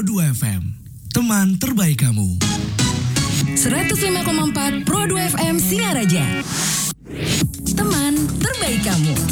Pro2 FM, teman terbaik kamu. 105,4 Pro2 FM Singaraja, teman terbaik kamu.